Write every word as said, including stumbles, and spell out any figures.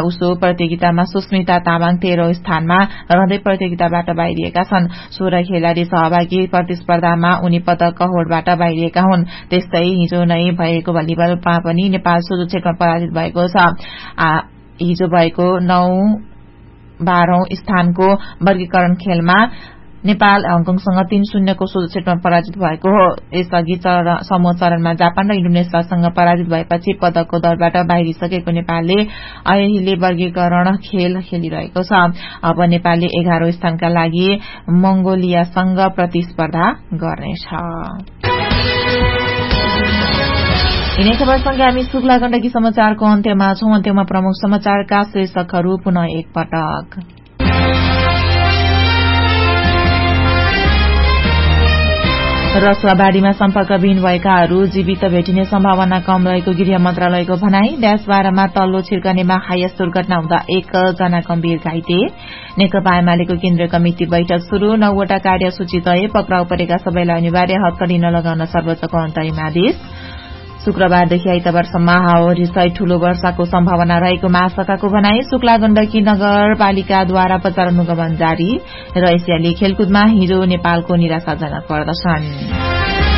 उसो प्रतियोगितामा सुस्मिता तामाङ तेह्रौं स्थानमा रहँदै प्रतियोगिताबाट बाहिरिएका छन्। सोह्र खेलाड़ी सहभागी प्रतिस्पर्धामा उनी पदक कहोडबाट बाहिरिएका हुन्। त्यस्तै हिजो नै भएको भलिबलमा पनि नेपाल सोझो क्षेत्रमा पराजित भएको छ। हिजो भएको नौ बाह्रौं स्थानको वर्गीकरण खेलमा नेपाल हङकङसँग तीन शून्यको सोझो सेटमा पराजित भएको हो। यसअघि समूह चरणमा जापान र इन्डोनेसियासँग पराजित भएपछि पदकको दौड़बाट बाहिरिसकेको नेपालले अहिले वर्गीकरण खेल खेलिरहेको छ। अब नेपालले एघारौं स्थानका लागि मंगोलियासँग प्रतिस्पर्धा गर्नेछ। यिनै खबरसँगै हामी शुक्ला गण्डकी समाचारको अन्त्यमा छौं। अन्त्यमा प्रमुख समाचारका शीर्षकहरू पुनः एकपटक। रसुवाबाढ़ीमा सम्पर्कविहीन भएकाहरू जीवित भेटिने सम्भावना कम रहेको गृह मन्त्रालयको भनाई। ड्यास बाह्रमा तल्लो छिर्कनेमा हाइएस्ट दुर्घटना हुँदा एक जना गम्भीर घाइते। नेकपा एमालेको केन्द्रीय कमिटी बैठक शुरू। नौवटा कार्यसूची तय। पक्राउ परेका सबैलाई अनिवार्य हत्कडी नलगाउन सर्वोच्चको अन्तरिम आदेश। शुक्रबारदेखि आइतबारसम्म हावाहुरीसहित ठूलो वर्षाको सम्भावना रहेको महाशाखाको भनाई। शुक्ला गण्डकी नगरपालिकाद्वारा प्रचार अनुगमन जारी। र एसियाली खेलकुदमा हिजो नेपालको निराशाजनक प्रदर्शन।